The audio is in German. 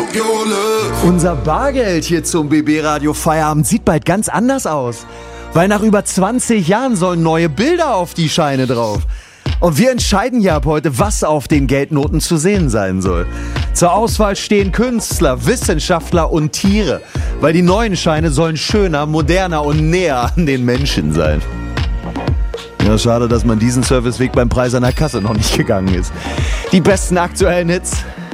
Unser Bargeld hier zum BB Radio Feierabend sieht bald ganz anders aus. Weil nach über 20 Jahren sollen neue Bilder auf die Scheine drauf. Und wir entscheiden ja ab heute, was auf den Geldnoten zu sehen sein soll. Zur Auswahl stehen Künstler, Wissenschaftler und Tiere. Weil die neuen Scheine sollen schöner, moderner und näher an den Menschen sein. Ja, schade, dass man diesen Serviceweg beim Preis an der Kasse noch nicht gegangen ist. Die besten aktuellen Hits